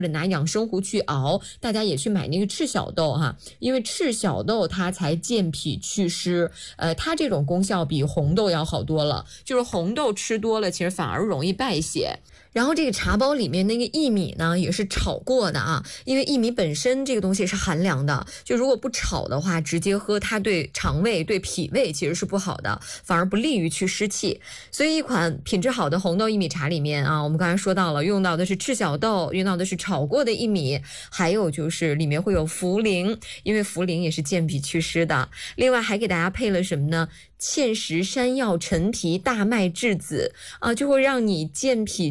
者拿养生壶去熬，大家也去买那个赤小豆哈，因为赤小豆它才健脾祛湿，它这种功效比红豆要好多了，就是红豆吃多了其实反而容易败血。然后这个茶包里面那个薏米呢也是炒过的啊，因为薏米本身这个东西是寒凉的，就如果不炒的话，直接喝它对肠胃对脾胃其实是不好的，反而不利于去湿气。所以一款品质好的红豆薏米茶里面啊，我们刚才说到了用到的是赤小豆，用到的是炒过的薏米，还有就是里面会有茯苓，因为茯苓也是健脾祛湿的。另外还给大家配了什么呢？芡实、山药、陈皮、大麦、栀子啊，就会让你健脾